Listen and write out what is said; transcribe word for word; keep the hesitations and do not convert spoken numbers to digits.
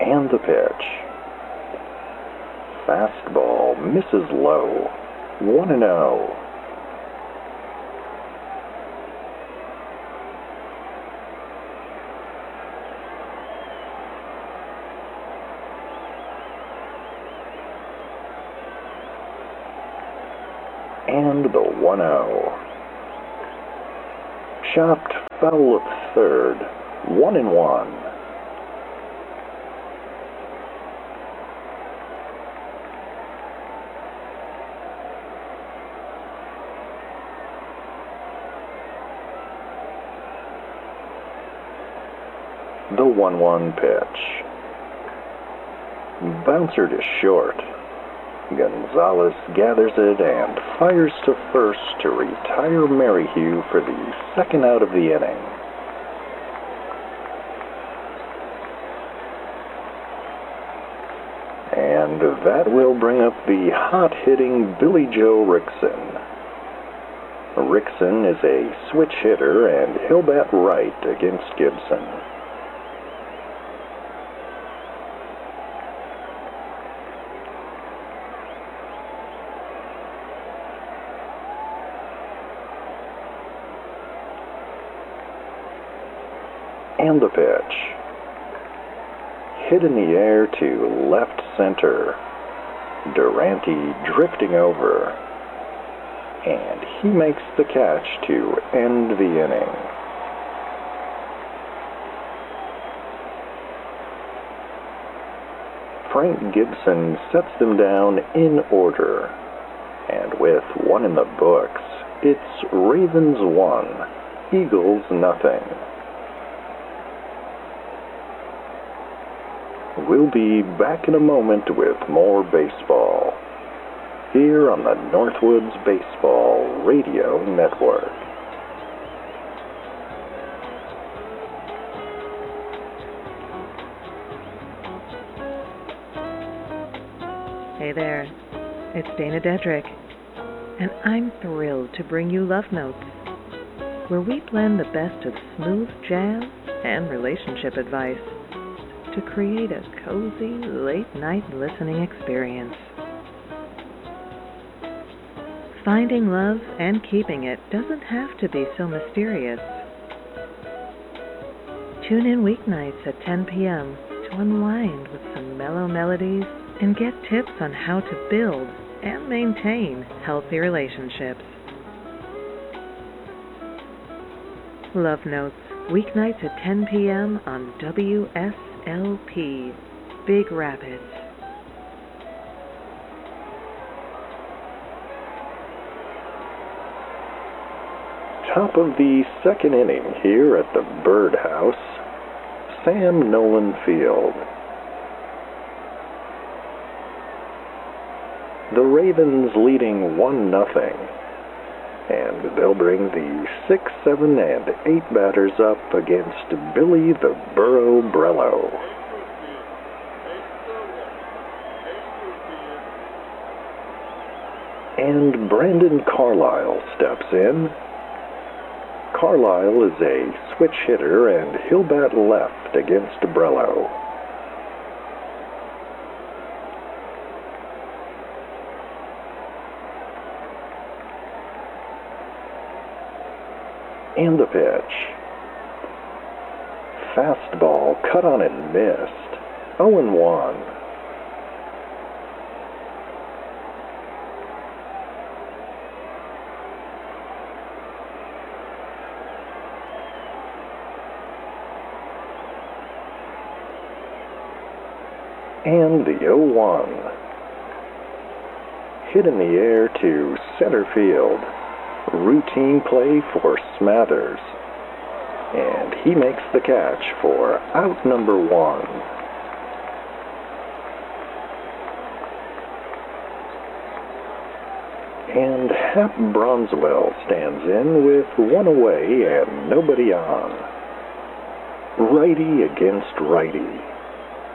And the pitch. Fastball misses low. one and oh. And the one oh. Chopped foul at third. one and one. The one one pitch. Bouncer to short. Gonzalez gathers it and fires to first to retire Merrihew for the second out of the inning. And that will bring up the hot-hitting Billy Joe Rickson. Rickson is a switch hitter and he'll bat right against Gibson. And the pitch. Hit in the air to left center. Durante drifting over. And he makes the catch to end the inning. Frank Gibson sets them down in order. And with one in the books, it's Ravens one, Eagles nothing. We'll be back in a moment with more baseball, here on the Northwoods Baseball Radio Network. Hey there, it's Dana Dedrick, and I'm thrilled to bring you Love Notes, where we blend the best of smooth jazz and relationship advice to create a cozy, late-night listening experience. Finding love and keeping it doesn't have to be so mysterious. Tune in weeknights at ten p.m. to unwind with some mellow melodies and get tips on how to build and maintain healthy relationships. Love Notes, weeknights at ten p.m. on W S L P, Big Rapids. Top of the second inning here at the Birdhouse, Sam Nolan Field. The Ravens leading one nothing, and they'll bring the six, seven, and eight batters up against Billy the Burro Brello. And Brandon Carlisle steps in. Carlisle is a switch hitter and he'll bat left against Brello. And the pitch. Fastball cut on and missed. oh and one. And the oh one. Hit in the air to center field. Routine play for Smathers. And he makes the catch for out number one. And Hap Bronswell stands in with one away and nobody on. Righty against righty.